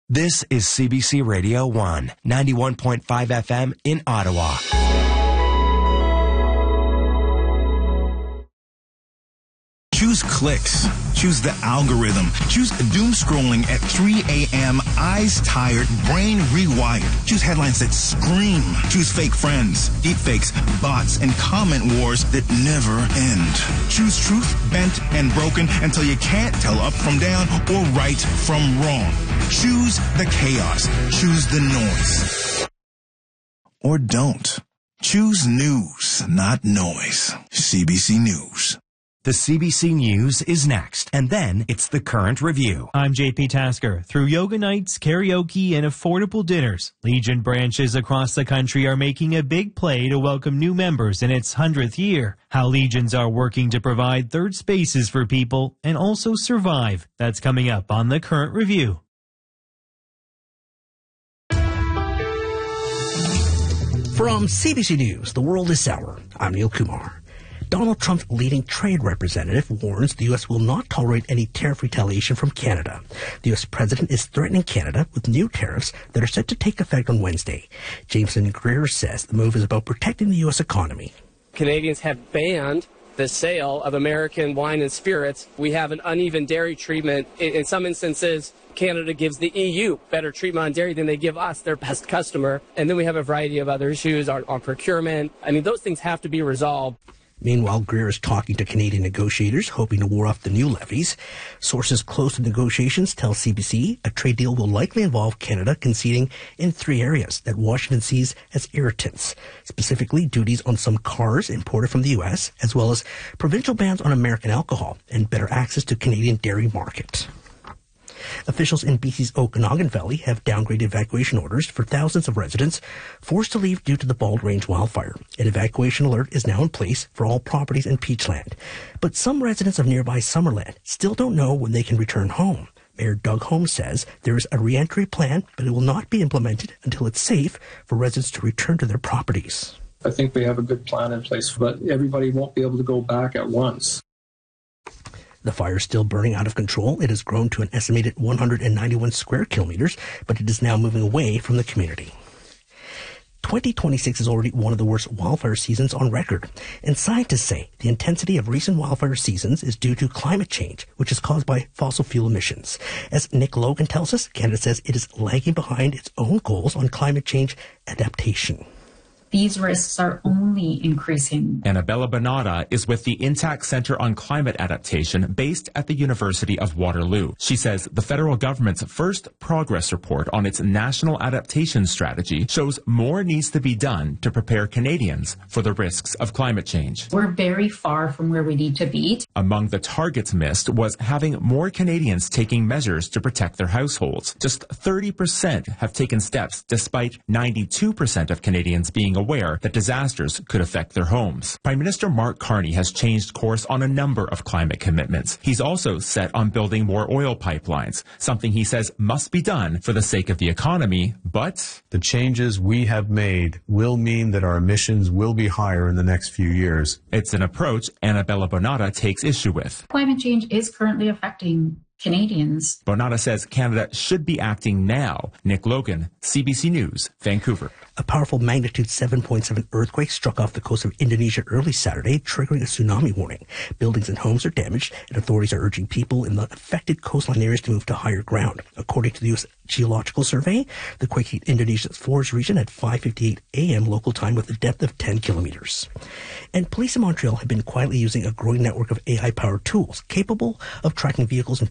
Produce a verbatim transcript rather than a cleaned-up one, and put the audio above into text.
This is C B C Radio one, ninety-one point five F M in Ottawa. Choose clicks. Choose the algorithm. Choose doom scrolling at three a.m., eyes tired, brain rewired. Choose headlines that scream. Choose fake friends, deepfakes, bots, and comment wars that never end. Choose truth, bent and broken until you can't tell up from down or right from wrong. Choose the chaos. Choose the noise. Or don't. Choose news, not noise. C B C News. The C B C News is next, and then it's the Current Review. I'm J P Tasker. Through yoga nights, karaoke, and affordable dinners, Legion branches across the country are making a big play to welcome new members in its hundredth year. How Legions are working to provide third spaces for people and also survive. That's coming up on the Current Review. From C B C News, The World is Sour. I'm Neil Kumar. Donald Trump's leading trade representative warns the U S will not tolerate any tariff retaliation from Canada. The U S president is threatening Canada with new tariffs that are set to take effect on Wednesday. Jameson Greer says the move is about protecting the U S economy. Canadians have banned the sale of American wine and spirits. We have an uneven dairy treatment. In, in some instances, Canada gives the E U better treatment on dairy than they give us, their best customer. And then we have a variety of other issues on, on procurement. I mean, those things have to be resolved. Meanwhile, Greer is talking to Canadian negotiators, hoping to ward off the new levies. Sources close to negotiations tell C B C a trade deal will likely involve Canada conceding in three areas that Washington sees as irritants, specifically duties on some cars imported from the U S, as well as provincial bans on American alcohol and better access to Canadian dairy market. Officials in B C's Okanagan Valley have downgraded evacuation orders for thousands of residents forced to leave due to the Bald Range wildfire. An evacuation alert is now in place for all properties in Peachland. But some residents of nearby Summerland still don't know when they can return home. Mayor Doug Holmes says there is a re-entry plan, but it will not be implemented until it's safe for residents to return to their properties. I think we have a good plan in place, but everybody won't be able to go back at once. The fire is still burning out of control. It has grown to an estimated one hundred ninety-one square kilometers, but it is now moving away from the community. twenty twenty-six is already one of the worst wildfire seasons on record, and scientists say the intensity of recent wildfire seasons is due to climate change, which is caused by fossil fuel emissions. As Nick Logan tells us, Canada says it is lagging behind its own goals on climate change adaptation. These risks are only increasing. Annabella Bonata is with the Intact Centre on Climate Adaptation based at the University of Waterloo. She says the federal government's first progress report on its national adaptation strategy shows more needs to be done to prepare Canadians for the risks of climate change. We're very far from where we need to be. Among the targets missed was having more Canadians taking measures to protect their households. Just thirty percent have taken steps despite ninety-two percent of Canadians being aware that disasters could affect their homes. Prime Minister Mark Carney has changed course on a number of climate commitments. He's also set on building more oil pipelines, something he says must be done for the sake of the economy, but the changes we have made will mean that our emissions will be higher in the next few years. It's an approach Annabella Bonata takes issue with. Climate change is currently affecting Canadians. Bonata says Canada should be acting now. Nick Logan, C B C News, Vancouver. A powerful magnitude seven point seven earthquake struck off the coast of Indonesia early Saturday, triggering a tsunami warning. Buildings and homes are damaged, and authorities are urging people in the affected coastline areas to move to higher ground. According to the U S Geological Survey, the quake hit Indonesia's Flores region at five fifty-eight a.m. local time with a depth of ten kilometers. And police in Montreal have been quietly using a growing network of A I-powered tools capable of tracking vehicles and